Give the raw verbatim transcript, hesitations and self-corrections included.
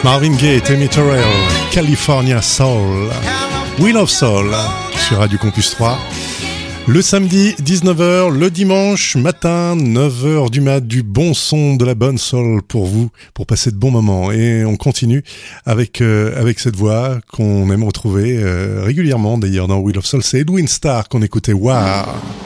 Marvin Gaye, Tammy Terrell, California Soul, Wheel of Soul sur Radio Campus trois. Le samedi dix-neuf heures, le dimanche matin neuf heures du mat, du bon son, de la bonne soul pour vous, pour passer de bons moments. Et on continue avec euh, avec cette voix qu'on aime retrouver euh, régulièrement d'ailleurs dans Wheel of Soul. C'est Edwin Starr qu'on écoutait. Wow.